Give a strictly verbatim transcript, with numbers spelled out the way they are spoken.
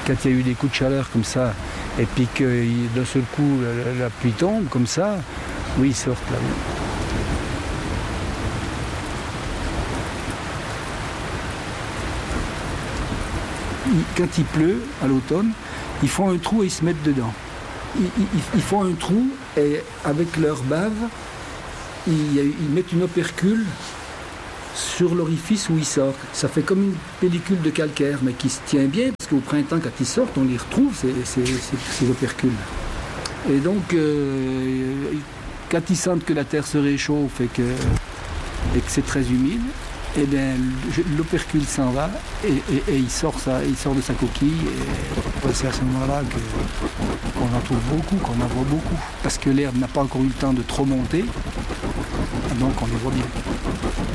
quand il y a eu des coups de chaleur comme ça, et puis que d'un seul coup la, la pluie tombe comme ça, oui, ils sortent là. Quand il pleut à l'automne, ils font un trou et ils se mettent dedans. Ils, ils, ils font un trou et avec leur bave, ils, ils mettent une opercule sur l'orifice où ils sortent. Ça fait comme une pellicule de calcaire, mais qui se tient bien, parce qu'au printemps, quand ils sortent, on les retrouve, ces, ces, ces, ces opercules. Et donc, euh, quand ils sentent que la terre se réchauffe et que, et que c'est très humide, eh bien, l'opercule s'en va et, et, et il, sort ça, il sort de sa coquille. Et c'est à ce moment-là que, qu'on en trouve beaucoup, qu'on en voit beaucoup. Parce que l'herbe n'a pas encore eu le temps de trop monter, donc on les voit bien.